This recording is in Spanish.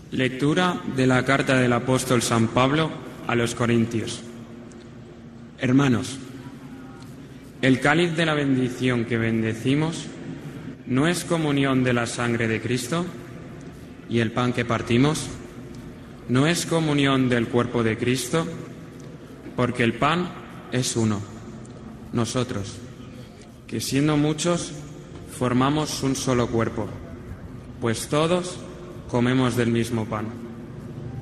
Lectura de la carta del apóstol San Pablo a los Corintios. Hermanos, el cáliz de la bendición que bendecimos ¿no es comunión de la sangre de Cristo? ¿Y el pan que partimos no es comunión del cuerpo de Cristo? Porque el pan es uno, nosotros, que siendo muchos formamos un solo cuerpo, pues todos comemos del mismo pan.